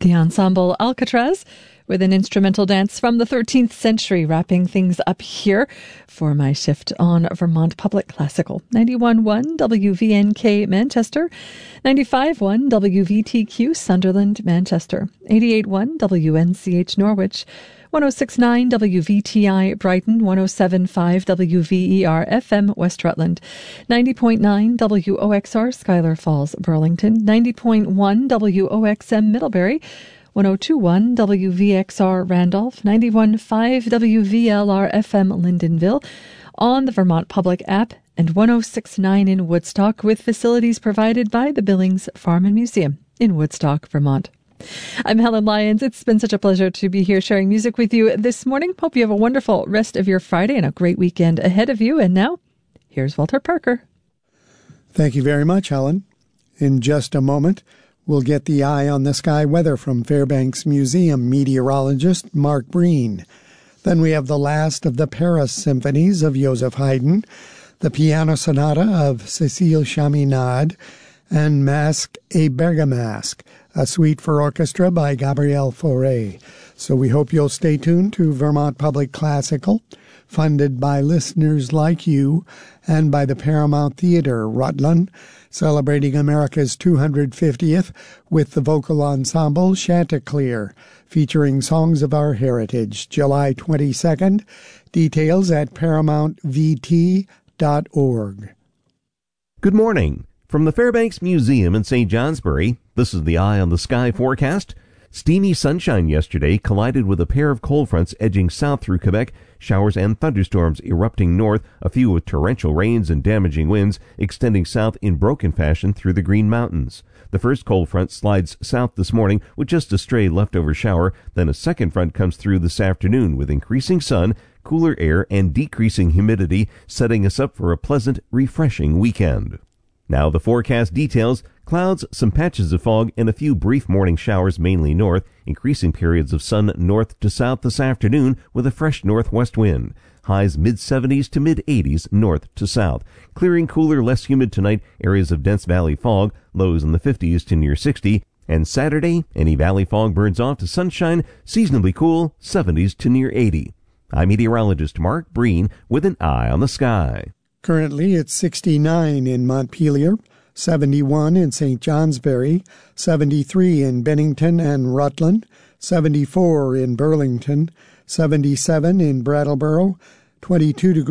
The ensemble Alcatraz with an instrumental dance from the 13th century, wrapping things up here for my shift on Vermont Public Classical. 91.1 WVNK Manchester, 95.1 WVTQ Sunderland Manchester, 88.1 WNCH Norwich, 106.9 WVTI Brighton, 107.5 WVER FM West Rutland, 90.9 WOXR Schuyler Falls Burlington, 90.1 WOXM Middlebury, 102.1 WVXR Randolph, 91.5 WVLR FM Lyndonville, on the Vermont Public app, and 106.9 in Woodstock, with facilities provided by the Billings Farm and Museum in Woodstock, Vermont. I'm Helen Lyons. It's been such a pleasure to be here sharing music with you this morning. Hope you have a wonderful rest of your Friday and a great weekend ahead of you. And now, here's Walter Parker. Thank you very much, Helen. In just a moment, we'll get the eye on the sky weather from Fairbanks Museum meteorologist Mark Breen. Then we have the last of the Paris symphonies of Joseph Haydn, the piano sonata of Cécile Chaminade, and Masque et Bergamasque, a suite for orchestra by Gabriel Fauré. So we hope you'll stay tuned to Vermont Public Classical, funded by listeners like you and by the Paramount Theatre, Rutland, celebrating America's 250th with the vocal ensemble Chanticleer, featuring songs of our heritage, July 22nd. Details at ParamountVT.org. Good morning. From the Fairbanks Museum in St. Johnsbury, this is the Eye on the Sky forecast. Steamy sunshine yesterday collided with a pair of cold fronts edging south through Quebec, showers and thunderstorms erupting north, a few with torrential rains and damaging winds extending south in broken fashion through the Green Mountains. The first cold front slides south this morning with just a stray leftover shower, then a second front comes through this afternoon with increasing sun, cooler air, and decreasing humidity, setting us up for a pleasant, refreshing weekend. Now the forecast details: clouds, some patches of fog, and a few brief morning showers mainly north, increasing periods of sun north to south this afternoon with a fresh northwest wind. Highs mid-70s to mid-80s north to south. Clearing cooler, less humid tonight, areas of dense valley fog, lows in the 50s to near 60. And Saturday, any valley fog burns off to sunshine, seasonably cool, 70s to near 80. I'm meteorologist Mark Breen with an eye on the sky. Currently, it's 69 in Montpelier, 71 in St. Johnsbury, 73 in Bennington and Rutland, 74 in Burlington, 77 in Brattleboro, 22 degrees